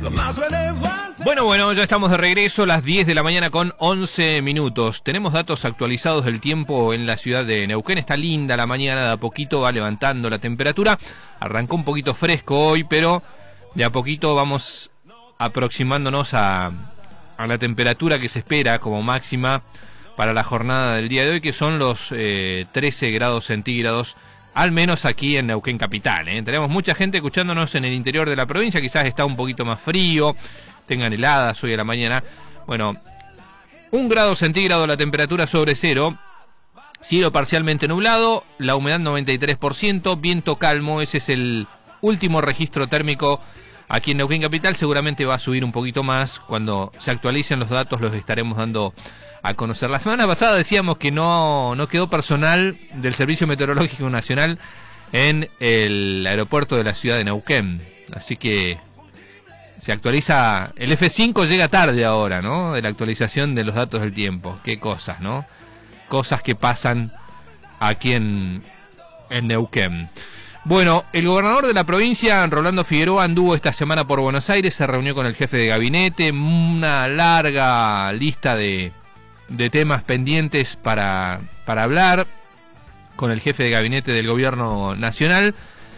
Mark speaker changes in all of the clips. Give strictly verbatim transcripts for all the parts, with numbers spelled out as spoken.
Speaker 1: Bueno, bueno, ya estamos de regreso, las diez de la mañana con once minutos. Tenemos datos actualizados del tiempo en la ciudad de Neuquén. Está linda la mañana, de a poquito va levantando la temperatura. Arrancó un poquito fresco hoy, pero de a poquito vamos aproximándonos a, a la temperatura que se espera como máxima para la jornada del día de hoy, que son los eh, trece grados centígrados, al menos aquí en Neuquén capital, ¿eh? Tenemos mucha gente escuchándonos en el interior de la provincia, quizás está un poquito más frío, tengan heladas hoy a la mañana. Bueno, un grado centígrado la temperatura sobre cero, cielo parcialmente nublado, la humedad noventa y tres por ciento, viento calmo. Ese es el último registro térmico aquí en Neuquén capital. Seguramente va a subir un poquito más, cuando se actualicen los datos los estaremos dando a conocer. La semana pasada decíamos que no, no quedó personal del Servicio Meteorológico Nacional en el aeropuerto de la ciudad de Neuquén, así que se actualiza, el F cinco llega tarde ahora, ¿no? De la actualización de los datos del tiempo. Qué cosas, ¿no? Cosas que pasan aquí en, en Neuquén. Bueno, el gobernador de la provincia, Rolando Figueroa, anduvo esta semana por Buenos Aires, se reunió con el jefe de gabinete, una larga lista de de temas pendientes para, para hablar con el jefe de gabinete del gobierno nacional,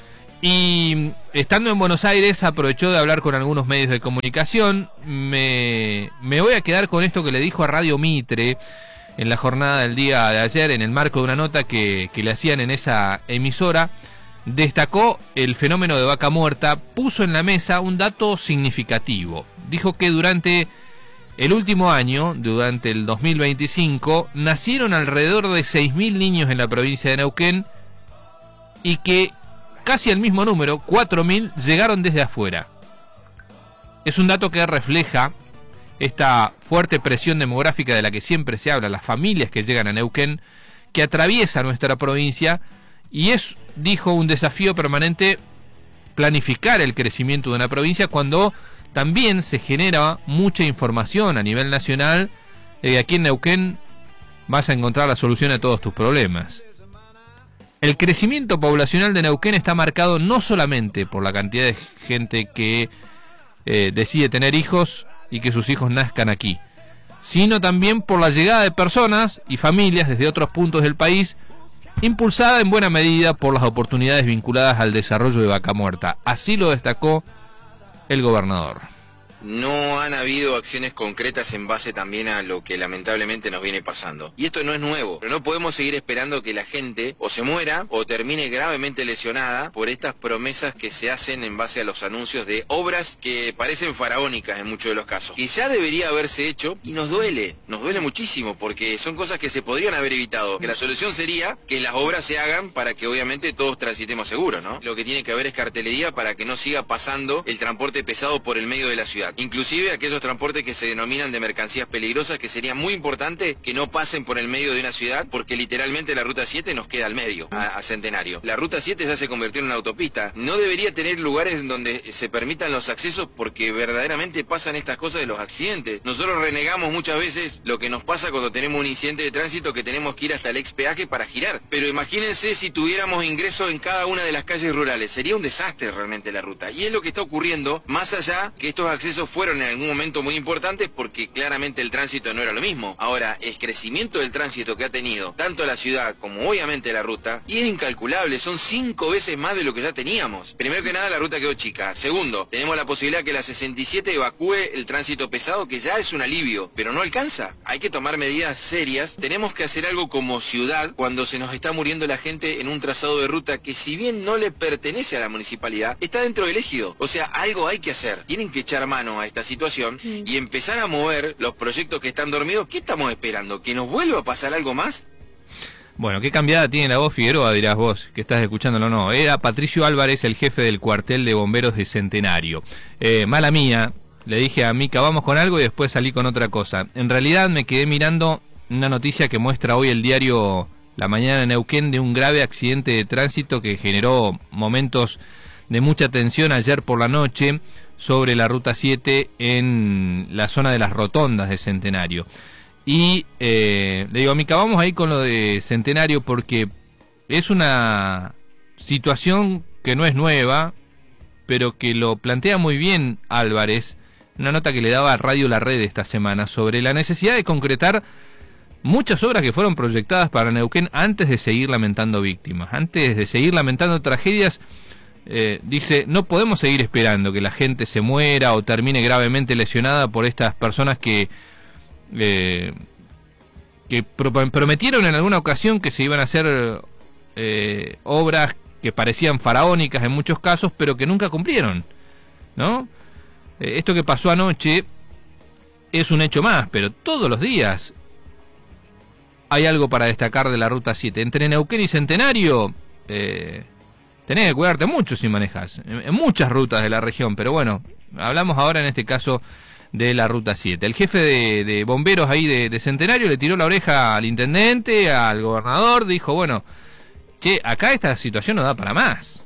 Speaker 1: y estando en Buenos Aires aprovechó de hablar con algunos medios de comunicación. Me, me voy a quedar con esto que le dijo a Radio Mitre en la jornada del día de ayer, en el marco de una nota que, que le hacían en esa emisora. Destacó el fenómeno de vaca muerta, puso en la mesa un dato significativo. Dijo que durante el último año, durante el dos mil veinticinco, nacieron alrededor de seis mil niños en la provincia de Neuquén, y que casi el mismo número, cuatro mil, llegaron desde afuera. Es un dato que refleja esta fuerte presión demográfica de la que siempre se habla, las familias que llegan a Neuquén, que atraviesa nuestra provincia, y es, dijo, un desafío permanente planificar el crecimiento de una provincia cuando también se genera mucha información a nivel nacional. Eh, aquí en Neuquén vas a encontrar la solución a todos tus problemas. El crecimiento poblacional de Neuquén está marcado no solamente por la cantidad de gente que eh, decide tener hijos y que sus hijos nazcan aquí, sino también por la llegada de personas y familias desde otros puntos del país, impulsada en buena medida por las oportunidades vinculadas al desarrollo de Vaca Muerta. Así lo destacó el gobernador.
Speaker 2: No han habido acciones concretas en base también a lo que lamentablemente nos viene pasando. Y esto no es nuevo, pero no podemos seguir esperando que la gente o se muera o termine gravemente lesionada por estas promesas que se hacen en base a los anuncios de obras que parecen faraónicas en muchos de los casos. Que ya debería haberse hecho, y nos duele, nos duele muchísimo, porque son cosas que se podrían haber evitado. Que la solución sería que las obras se hagan para que obviamente todos transitemos seguros, ¿no? Lo que tiene que haber es cartelería para que no siga pasando el transporte pesado por el medio de la ciudad. Inclusive aquellos transportes que se denominan de mercancías peligrosas, que sería muy importante que no pasen por el medio de una ciudad, porque literalmente la ruta siete nos queda al medio, a, a Centenario. La ruta siete ya se convirtió en una autopista. No debería tener lugares donde se permitan los accesos, porque verdaderamente pasan estas cosas de los accidentes. Nosotros renegamos muchas veces lo que nos pasa cuando tenemos un incidente de tránsito, que tenemos que ir hasta el ex peaje para girar. Pero imagínense si tuviéramos ingreso en cada una de las calles rurales. Sería un desastre realmente la ruta. Y es lo que está ocurriendo, más allá que estos accesos fueron en algún momento muy importantes, porque claramente el tránsito no era lo mismo. Ahora, el crecimiento del tránsito que ha tenido tanto la ciudad como obviamente la ruta, y es incalculable, son cinco veces más de lo que ya teníamos. Primero que nada, la ruta quedó chica. Segundo, tenemos la posibilidad que la sesenta y siete evacúe el tránsito pesado, que ya es un alivio, pero no alcanza. Hay que tomar medidas serias. Tenemos que hacer algo como ciudad cuando se nos está muriendo la gente en un trazado de ruta que, si bien no le pertenece a la municipalidad, está dentro del ejido. O sea, algo hay que hacer. Tienen que echar mano a esta situación y empezar a mover los proyectos que están dormidos. ¿Qué estamos esperando? ¿Que nos vuelva a pasar algo más?
Speaker 1: Bueno, qué cambiada tiene la voz Figueroa, dirás vos, que estás escuchándolo o no. Era Patricio Álvarez, el jefe del cuartel de bomberos de Centenario. Eh, mala mía, le dije a Mica, vamos con algo, y después salí con otra cosa. En realidad me quedé mirando una noticia que muestra hoy el diario La Mañana de Neuquén, de un grave accidente de tránsito que generó momentos de mucha tensión ayer por la noche sobre la ruta siete en la zona de las rotondas de Centenario. Y eh, le digo a Mica, vamos ahí con lo de Centenario, porque es una situación que no es nueva, pero que lo plantea muy bien Álvarez, una nota que le daba a Radio La Red esta semana, sobre la necesidad de concretar muchas obras que fueron proyectadas para Neuquén antes de seguir lamentando víctimas, antes de seguir lamentando tragedias. Eh, dice, no podemos seguir esperando que la gente se muera o termine gravemente lesionada por estas personas que eh, que pro prometieron en alguna ocasión que se iban a hacer eh, obras que parecían faraónicas en muchos casos, pero que nunca cumplieron, ¿no? Eh, esto que pasó anoche es un hecho más, pero todos los días hay algo para destacar de la Ruta siete. Entre Neuquén y Centenario, eh, tenés que cuidarte mucho si manejas, en, en muchas rutas de la región, pero bueno, hablamos ahora en este caso de la Ruta siete. El jefe de, de bomberos ahí de, de Centenario le tiró la oreja al intendente, al gobernador, dijo, bueno, che, acá esta situación no da para más.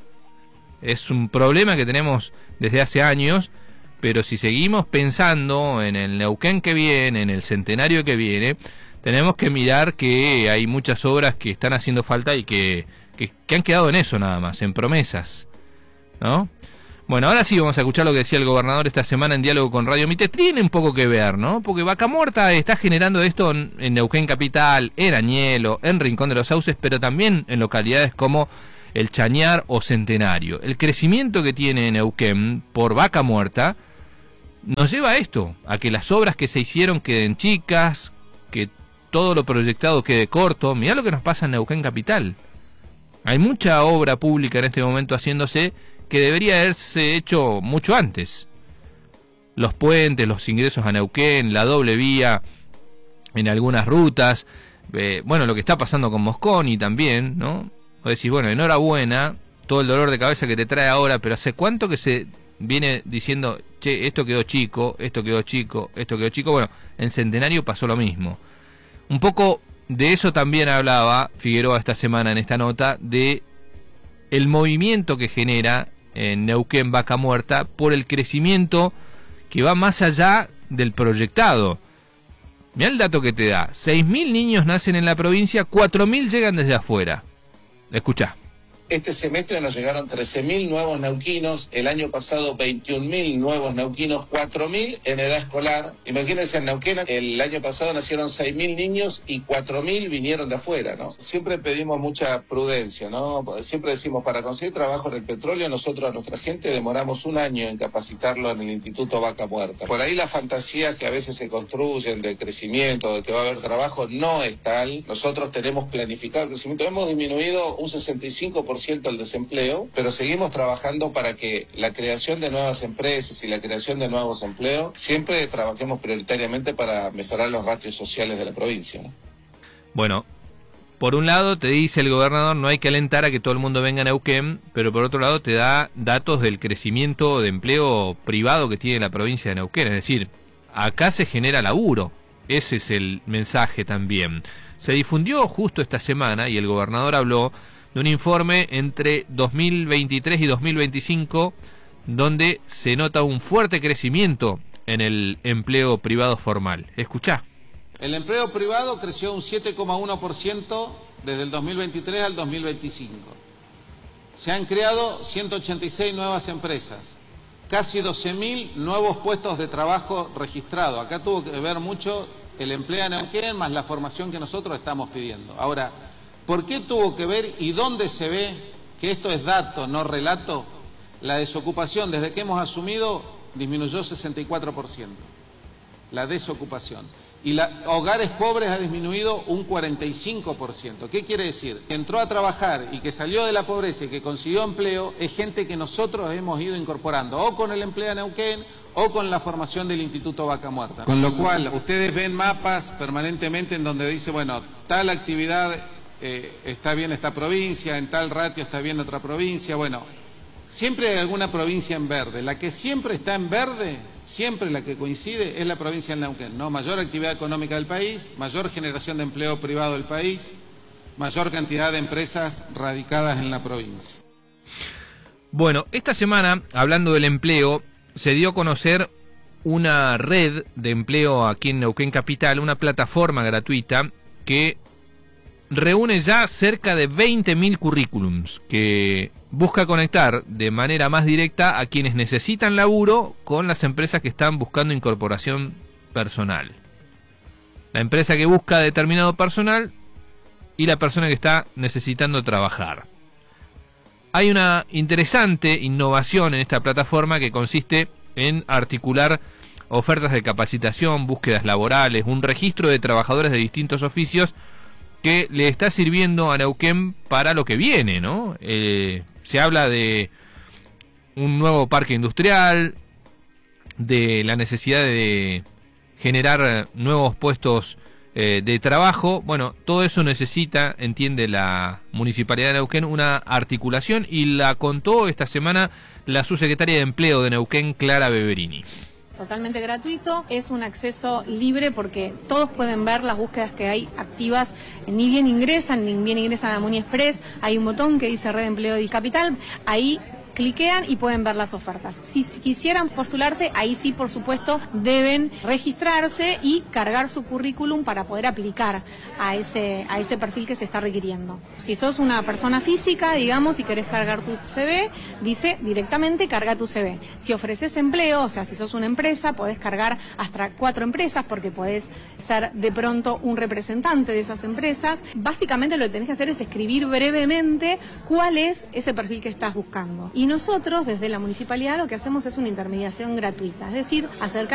Speaker 1: Es un problema que tenemos desde hace años, pero si seguimos pensando en el Neuquén que viene, en el Centenario que viene, tenemos que mirar que hay muchas obras que están haciendo falta y que, que, que han quedado en eso nada más, en promesas, ¿no? Bueno, ahora sí vamos a escuchar lo que decía el gobernador esta semana en diálogo con Radio Mitre. Tiene un poco que ver, ¿no? Porque Vaca Muerta está generando esto en, en Neuquén Capital, en Añelo, en Rincón de los Sauces, pero también en localidades como el Chañar o Centenario. El crecimiento que tiene Neuquén por Vaca Muerta nos lleva a esto, a que las obras que se hicieron queden chicas, que todo lo proyectado quede corto. Mirá lo que nos pasa en Neuquén Capital. Hay mucha obra pública en este momento haciéndose que debería haberse hecho mucho antes. Los puentes, los ingresos a Neuquén, la doble vía en algunas rutas, eh, bueno, lo que está pasando con Mosconi también, ¿no? O decís, bueno, enhorabuena, todo el dolor de cabeza que te trae ahora, pero ¿hace cuánto que se viene diciendo, che, esto quedó chico, esto quedó chico, esto quedó chico? Bueno, en Centenario pasó lo mismo. Un poco de eso también hablaba Figueroa esta semana en esta nota, de el movimiento que genera en Neuquén Vaca Muerta por el crecimiento que va más allá del proyectado. Mirá el dato que te da, seis mil niños nacen en la provincia, cuatro mil llegan desde afuera. Escuchá.
Speaker 3: Este semestre nos llegaron trece mil nuevos neuquinos, el año pasado veintiún mil nuevos neuquinos, cuatro mil en edad escolar. Imagínense, en Neuquén el año pasado nacieron seis mil niños y cuatro mil vinieron de afuera, ¿no? Siempre pedimos mucha prudencia, ¿no? Siempre decimos, para conseguir trabajo en el petróleo, nosotros a nuestra gente demoramos un año en capacitarlo en el Instituto Vaca Muerta. Por ahí las fantasías que a veces se construyen de crecimiento, de que va a haber trabajo, no es tal. Nosotros tenemos planificado el crecimiento. Hemos disminuido un sesenta y cinco por ciento el desempleo, pero seguimos trabajando para que la creación de nuevas empresas y la creación de nuevos empleos siempre trabajemos prioritariamente para mejorar los ratios sociales de la provincia, ¿no?
Speaker 1: Bueno, por un lado te dice el gobernador, no hay que alentar a que todo el mundo venga a Neuquén, pero por otro lado te da datos del crecimiento de empleo privado que tiene la provincia de Neuquén, es decir, acá se genera laburo. Ese es el mensaje también. Se difundió justo esta semana y el gobernador habló de un informe entre dos mil veintitrés y dos mil veinticinco donde se nota un fuerte crecimiento en el empleo privado formal. Escuchá.
Speaker 4: El empleo privado creció un siete coma uno por ciento desde el dos mil veintitrés al dos mil veinticinco. Se han creado ciento ochenta y seis nuevas empresas, casi doce mil nuevos puestos de trabajo registrados. Acá tuvo que ver mucho el empleo en Neuquén más la formación que nosotros estamos pidiendo. Ahora, ¿por qué tuvo que ver y dónde se ve que esto es dato, no relato? La desocupación, desde que hemos asumido, disminuyó sesenta y cuatro por ciento. La desocupación. Y la, hogares pobres ha disminuido un cuarenta y cinco por ciento. ¿Qué quiere decir? Que entró a trabajar y que salió de la pobreza y que consiguió empleo es gente que nosotros hemos ido incorporando, o con el empleo en Neuquén, o con la formación del Instituto Vaca Muerta. Con lo cual, ustedes ven mapas permanentemente en donde dice, bueno, tal actividad eh, está bien esta provincia, en tal ratio está bien otra provincia. Bueno, siempre hay alguna provincia en verde. La que siempre está en verde, siempre la que coincide, es la provincia de Neuquén, ¿no? Mayor actividad económica del país, mayor generación de empleo privado del país, mayor cantidad de empresas radicadas en la provincia.
Speaker 1: Bueno, esta semana, hablando del empleo, se dio a conocer una red de empleo aquí en Neuquén Capital, una plataforma gratuita que reúne ya cerca de veinte mil currículums que busca conectar de manera más directa a quienes necesitan laburo con las empresas que están buscando incorporación personal. La empresa que busca determinado personal y la persona que está necesitando trabajar. Hay una interesante innovación en esta plataforma que consiste en articular ofertas de capacitación, búsquedas laborales, un registro de trabajadores de distintos oficios que le está sirviendo a Neuquén para lo que viene, ¿no? Eh, se habla de un nuevo parque industrial, de la necesidad de generar nuevos puestos eh, de trabajo. Bueno, todo eso necesita, entiende la Municipalidad de Neuquén, una articulación, y la contó esta semana la subsecretaria de Empleo de Neuquén, Clara Beverini.
Speaker 5: Totalmente gratuito, es un acceso libre porque todos pueden ver las búsquedas que hay activas, ni bien ingresan, ni bien ingresan a Muni Express, hay un botón que dice Red de Empleo Discapital, ahí cliquean y pueden ver las ofertas. Si quisieran postularse, ahí sí, por supuesto, deben registrarse y cargar su currículum para poder aplicar a ese, a ese perfil que se está requiriendo. Si sos una persona física, digamos, y querés cargar tu C V, dice directamente carga tu C V. Si ofreces empleo, o sea, si sos una empresa, podés cargar hasta cuatro empresas porque podés ser de pronto un representante de esas empresas. Básicamente lo que tenés que hacer es escribir brevemente cuál es ese perfil que estás buscando. Y nosotros, desde la municipalidad, lo que hacemos es una intermediación gratuita, es decir, acercar